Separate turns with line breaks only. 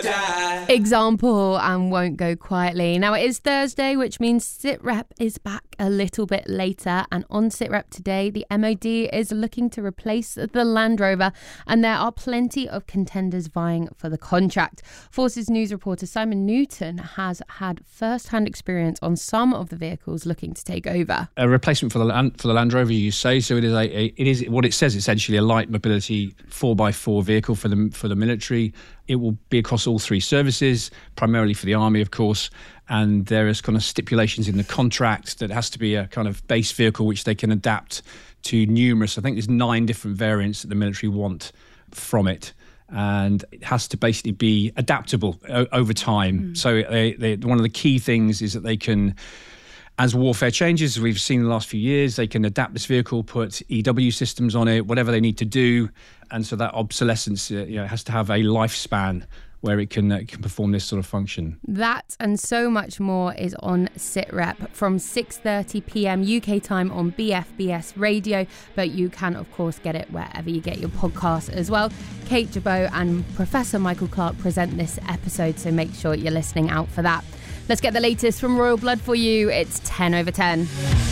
die.
Example and won't go quietly. Now it is Thursday, which means SITREP is back a little bit later, and on SITREP today the MOD is looking to replace the Land Rover, and there are plenty of contenders vying for the contract. Forces News reporter Simon Newton has had first-hand experience on some of the vehicles looking to take over.
A replacement for the Land Rover, you say. So it is what it says, essentially a light mobility 4x4 vehicle for the military. It will be across all three services, primarily for the army, of course. And there is kind of stipulations in the contract that it has to be a kind of base vehicle which they can adapt to numerous. I think there's 9 different variants that the military want from it. And it has to basically be adaptable over time. So one of the key things is that they can, as warfare changes, as we've seen in the last few years, they can adapt this vehicle, put EW systems on it, whatever they need to do. And so that obsolescence has to have a lifespan where it can perform this sort of function.
That and so much more is on SITREP from 6:30 p.m. UK time on BFBS Radio, but you can of course get it wherever you get your podcasts as well. Kate Jabot and Professor Michael Clark present this episode, so make sure you're listening out for that. Let's get the latest from Royal Blood for you. It's 10 over 10.